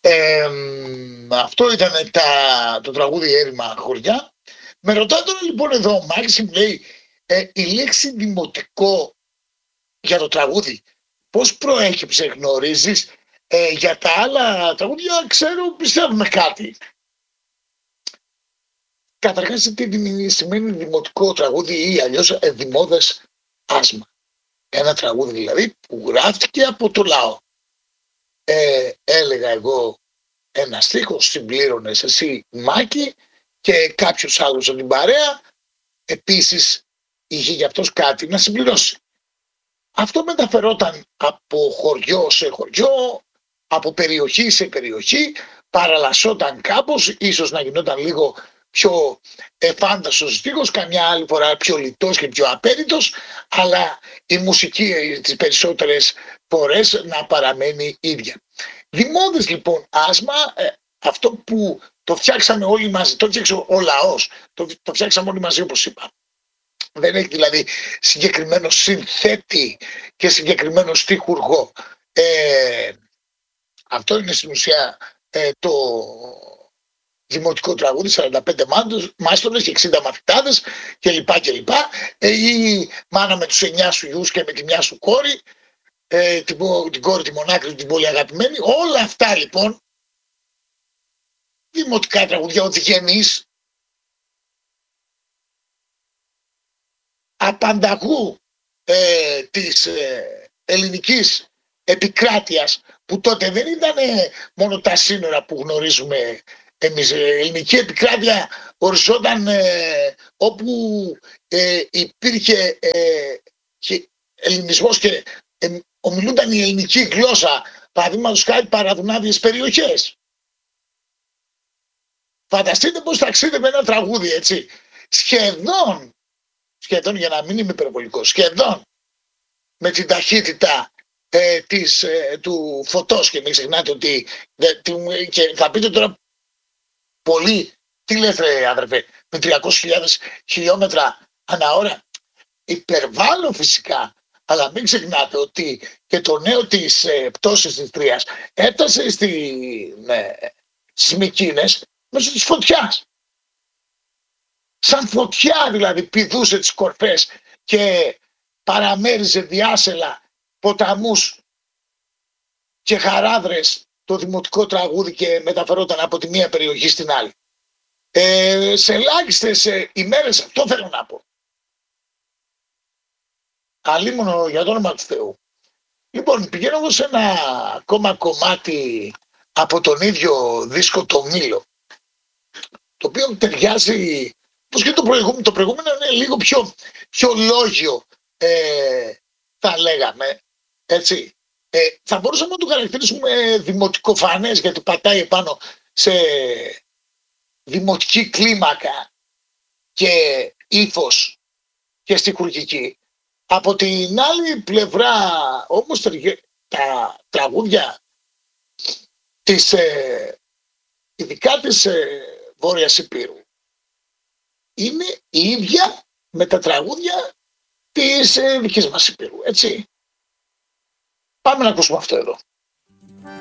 Αυτό ήταν το τραγούδι «Έρημα χωριά». Με ρωτάει τώρα λοιπόν εδώ ο Μάξιμ, λέει, η λέξη δημοτικό για το τραγούδι πώς προέκυψε, γνωρίζεις? Για τα άλλα τραγούδια ξέρω, πιστεύουμε κάτι. Καταρχάς τι σημαίνει δημοτικό τραγούδι ή αλλιώς δημόδες άσμα. Ένα τραγούδι δηλαδή που γράφτηκε από το λαό. Έλεγα εγώ ένα στίχο, συμπλήρωνες εσύ Μάκη και κάποιος άλλος από την παρέα επίσης είχε για αυτός κάτι να συμπληρώσει. Αυτό μεταφερόταν από χωριό σε χωριό, από περιοχή σε περιοχή, παραλλασσόταν κάπως, ίσως να γινόταν λίγο πιο εφάνταστος στίχος, καμιά άλλη φορά πιο λιτός και πιο απέριτος, αλλά η μουσική τις περισσότερες φορές να παραμένει ίδια. Δημόδες λοιπόν άσμα, αυτό που το φτιάξαμε όλοι μαζί, το φτιάξε ο λαός, το φτιάξαμε όλοι μαζί όπως είπα. Δεν έχει δηλαδή συγκεκριμένο συνθέτη και συγκεκριμένο στιχουργό. Αυτό είναι στην ουσία το δημοτικό τραγούδι, 45 μάστορες και 60 μαθητάδες κλπ. Ή μάνα με τους 9 σου γιους και με τη μια σου κόρη, την κόρη τη μονάκρη, την πολύ αγαπημένη. Όλα αυτά λοιπόν, δημοτικά τραγούδια, ο Διγενής, απανταγού της ελληνικής επικράτειας, που τότε δεν ήταν μόνο τα σύνορα που γνωρίζουμε εμείς. Ελληνική επικράτεια οριζόταν όπου υπήρχε ελληνισμός και ομιλούνταν η ελληνική γλώσσα, παραδείγματος χάρη παραδουνάδιες περιοχές. Φανταστείτε πως ταξίδευε ένα τραγούδι έτσι, σχεδόν για να μην είμαι υπερβολικός, σχεδόν με την ταχύτητα του φωτός, και μην ξεχνάτε ότι και θα πείτε τώρα πολύ, τι λέτε αδερφέ, με 300.000 χιλιόμετρα ανά ώρα, υπερβάλλω φυσικά, αλλά μην ξεχνάτε ότι και το νέο της πτώσης της Τρίας έφτασε στις Μυκήνες μέσω της φωτιάς. Σαν φωτιά δηλαδή πηδούσε τις κορφές και παραμέριζε διάσελα, ποταμούς και χαράδρες το δημοτικό τραγούδι και μεταφερόταν από τη μία περιοχή στην άλλη. Σε ελάχιστες ημέρες, αυτό θέλω να πω. Αλίμονο για το όνομα του Θεού. Λοιπόν, πηγαίνω σε ένα ακόμα κομμάτι από τον ίδιο δίσκο, το Μήλο, το οποίο ταιριάζει, πως και το προηγούμενο είναι λίγο πιο λόγιο, θα λέγαμε, έτσι. Θα μπορούσαμε να το χαρακτηρίσουμε δημοτικοφανές, γιατί πατάει επάνω σε δημοτική κλίμακα και ύφος και στιχουργική. Από την άλλη πλευρά όμως τα τραγούδια της, ειδικά της Βόρειας Ηπείρου, είναι η ίδια με τα τραγούδια της δικής μας Ηπείρου, έτσι. Πάμε να ακούσουμε αυτό εδώ.